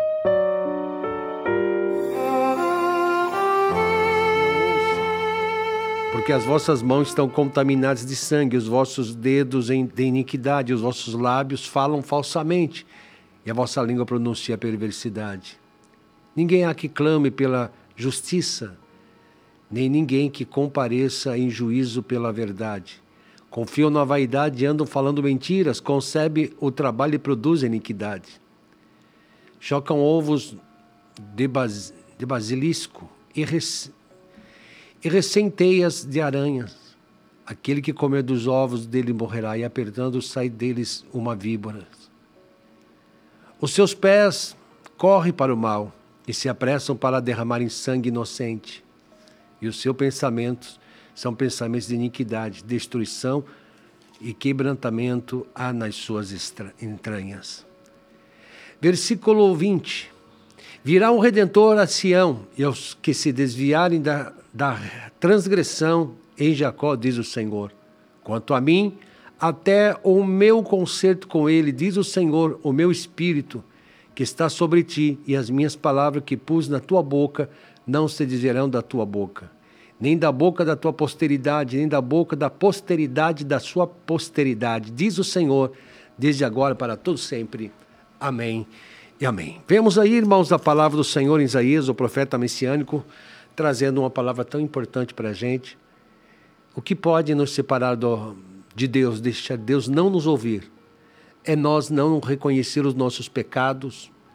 Porque as vossas mãos estão contaminadas de sangue, os vossos dedos de iniquidade, os vossos lábios falam falsamente, e a vossa língua pronuncia a perversidade. Ninguém há que clame pela justiça, nem ninguém que compareça em juízo pela verdade. Confiam na vaidade e andam falando mentiras, concebem o trabalho e produzem iniquidade. Chocam ovos de, bas, de basilisco e res, e recém-teias de aranhas. Aquele que comer dos ovos dele morrerá, e apertando sai deles uma víbora. Os seus pés correm para o mal, e se apressam para derramarem sangue inocente. E os seus pensamentos são pensamentos de iniquidade, destruição e quebrantamento há nas suas entranhas. Versículo vinte. Virá um Redentor a Sião, e aos que se desviarem da, da transgressão em Jacó, diz o Senhor. Quanto a mim, até o meu concerto com ele, diz o Senhor, o meu espírito que está sobre ti, e as minhas palavras que pus na tua boca não se desviarão da tua boca, nem da boca da tua posteridade, nem da boca da posteridade da sua posteridade, diz o Senhor, desde agora para todo sempre. Amém e amém. Vemos aí, irmãos, a palavra do Senhor em Isaías, o profeta messiânico, trazendo uma palavra tão importante para a gente. O que pode nos separar do, de Deus, deixar Deus não nos ouvir, é nós não reconhecer os nossos pecados,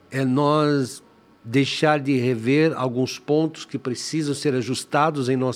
é nós deixar de rever alguns pontos que precisam ser ajustados em nossa